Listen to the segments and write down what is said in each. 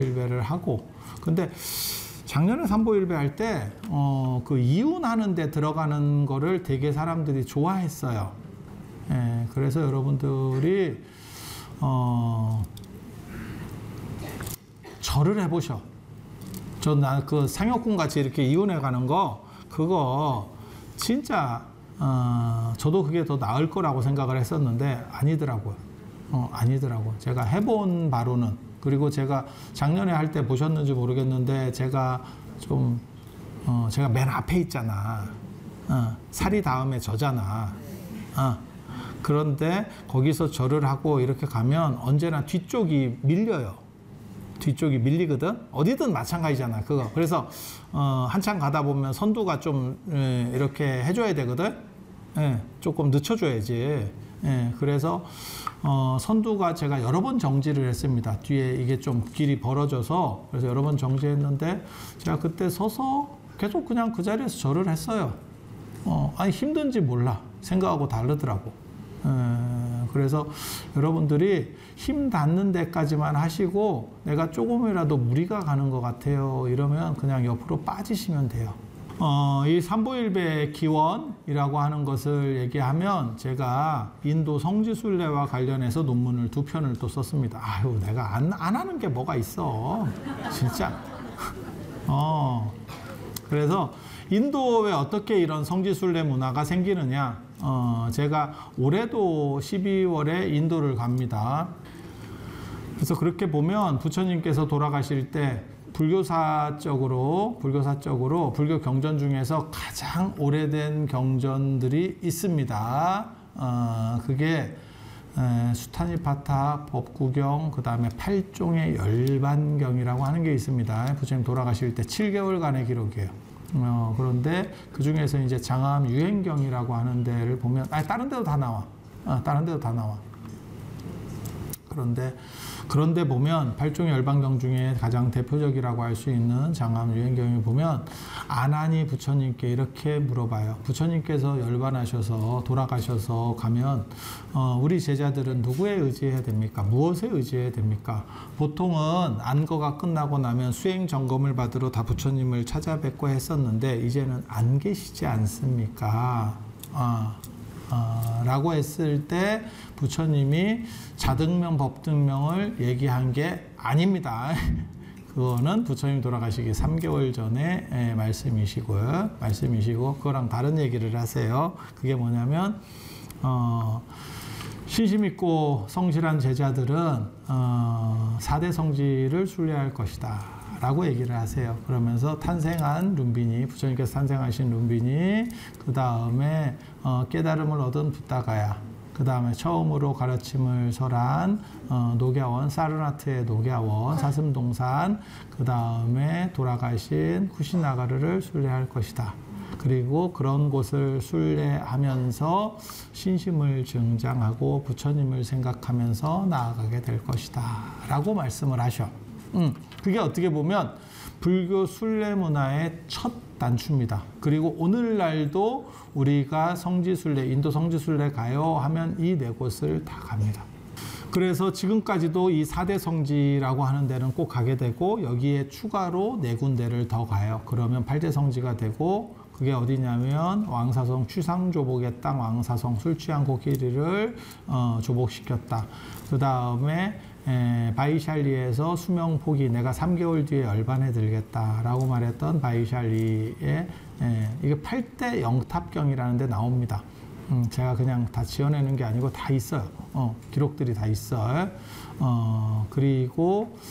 삼보일배를 하고, 근데 작년에 삼보일배 할 때 그 이운하는 데 들어가는 거를 되게 사람들이 좋아했어요. 예, 그래서 여러분들이 절을 해보셔. 나 그 상혁군 같이 이렇게 이운해 가는 거, 그거 진짜 저도 그게 더 나을 거라고 생각을 했었는데 아니더라고요. 아니더라고. 제가 해본 바로는, 그리고 제가 작년에 할 때 보셨는지 모르겠는데 제가 좀 제가 맨 앞에 있잖아. 살이 다음에 저잖아. 그런데 거기서 절을 하고 이렇게 가면 언제나 뒤쪽이 밀려요. 뒤쪽이 밀리거든. 어디든 마찬가지잖아, 그거. 그래서 한참 가다 보면 선두가 좀 이렇게 해줘야 되거든. 예, 조금 늦춰줘야지. 예, 그래서 선두가 제가 여러 번 정지를 했습니다. 뒤에 이게 좀 길이 벌어져서. 그래서 여러 번 정지했는데 제가 그때 서서 계속 그냥 그 자리에서 절을 했어요. 아니 힘든지 몰라. 생각하고 다르더라고. 그래서 여러분들이 힘 닿는 데까지만 하시고 내가 조금이라도 무리가 가는 것 같아요, 이러면 그냥 옆으로 빠지시면 돼요. 이 삼보일배 기원이라고 하는 것을 얘기하면 제가 인도 성지순례와 관련해서 논문을 2편을 또 썼습니다. 아유, 내가 안 하는 게 뭐가 있어, 진짜. 그래서 인도에 어떻게 이런 성지순례 문화가 생기느냐, 제가 올해도 12월에 인도를 갑니다. 그래서 그렇게 보면 부처님께서 돌아가실 때 불교사적으로 불교 경전 중에서 가장 오래된 경전들이 있습니다. 그게 수타니파타 법구경, 그 다음에 8종의 열반경이라고 하는 게 있습니다. 부처님 돌아가실 때 7개월간의 기록이에요. 그런데 그 중에서 이제 장암 유행경이라고 하는 데를 보면, 다른 데도 다 나와. 다른 데도 다 나와. 그런데 보면 8종의 열반경 중에 가장 대표적이라고 할 수 있는 장암 유행경에 보면 아난이 부처님께 이렇게 물어봐요. 부처님께서 열반하셔서 돌아가셔서 가면 우리 제자들은 누구에 의지해야 됩니까? 무엇에 의지해야 됩니까? 보통은 안거가 끝나고 나면 수행 점검을 받으러 다 부처님을 찾아뵙고 했었는데 이제는 안 계시지 않습니까? 라고 했을 때 부처님이 자등명 법등명을 얘기한 게 아닙니다. 그거는 부처님 돌아가시기 3개월 전에 말씀이시고 그거랑 다른 얘기를 하세요. 그게 뭐냐면 신심 있고 성실한 제자들은 4대 성지를 순례할 것이다 라고 얘기를 하세요. 그러면서 탄생한 룸비니, 부처님께서 탄생하신 룸비니, 그 다음에 깨달음을 얻은 붓다가야, 그 다음에 처음으로 가르침을 설한 녹야원, 사르나트의 녹야원, 사슴동산, 그 다음에 돌아가신 쿠시나가르를 순례할 것이다. 그리고 그런 곳을 순례하면서 신심을 증장하고 부처님을 생각하면서 나아가게 될 것이다 라고 말씀을 하셔. 그게 어떻게 보면 불교 순례 문화의 첫 단추입니다. 그리고 오늘날도 우리가 성지순례, 인도 성지순례 가요 하면 이 네 곳을 다 갑니다. 그래서 지금까지도 이 4대 성지라고 하는 데는 꼭 가게 되고 여기에 추가로 4군데를 더 가요. 그러면 8대 성지가 되고, 그게 어디냐면 왕사성 취상조복의 땅 왕사성 술 취한 코끼리를 조복시켰다. 그 다음에 바이샬리에서 수명 포기, 내가 3개월 뒤에 열반에 들겠다라고 말했던 바이샬리의 이게 8대 영탑경이라는 데 나옵니다. 제가 그냥 다 지어내는 게 아니고 다 있어요. 기록들이 다 있어요. 그리고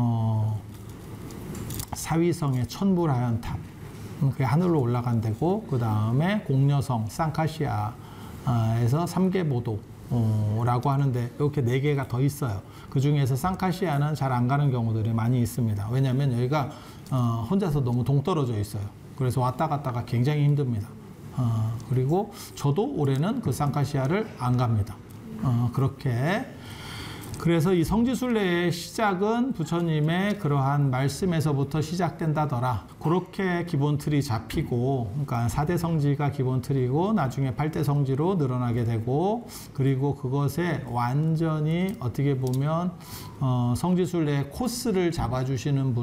사위성의 천불하연탑, 그게 하늘로 올라간 데고, 그 다음에 공녀성 쌍카시아에서 3계보도 라고 하는데 이렇게 4개가 더 있어요. 그 중에서 쌍카시아는 잘 안 가는 경우들이 많이 있습니다. 왜냐하면 여기가 혼자서 너무 동떨어져 있어요. 그래서 왔다 갔다가 굉장히 힘듭니다. 그리고 저도 올해는 그 쌍카시아를 안 갑니다. 그렇게 그래서 이 성지순례의 시작은 부처님의 그러한 말씀에서부터 시작된다더라. 그렇게 기본 틀이 잡히고, 그러니까 4대 성지가 기본 틀이고 나중에 8대 성지로 늘어나게 되고, 그리고 그것에 완전히 어떻게 보면 성지순례의 코스를 잡아주시는 분